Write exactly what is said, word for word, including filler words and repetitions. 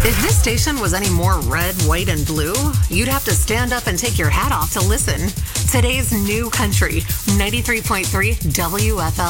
If this station was any more red, white, and blue, you'd have to stand up and take your hat off to listen. Today's new country, ninety-three point three W F L.